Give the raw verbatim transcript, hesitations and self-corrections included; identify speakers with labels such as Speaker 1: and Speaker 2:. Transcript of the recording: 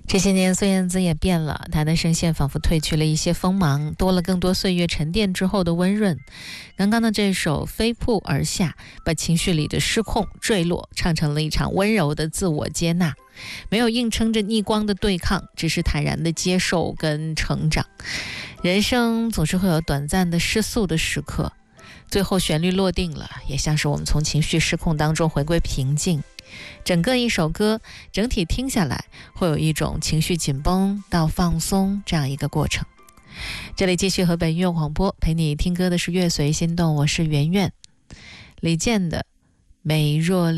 Speaker 1: 这些年孙燕姿也变了，她的声线仿佛褪去了一些锋芒，多了更多岁月沉淀之后的温润。刚刚的这首飞瀑而下，把情绪里的失控坠落唱成了一场温柔的自我接纳，没有硬撑着逆光的对抗，只是坦然的接受跟成长。人生总是会有短暂的失速的时刻，最后旋律落定了，也像是我们从情绪失控当中回归平静。整个一首歌整体听下来，会有一种情绪紧绷到放松这样一个过程。这里继续和本音乐广播陪你听歌的是乐随心动，我是圆圆。李健的美若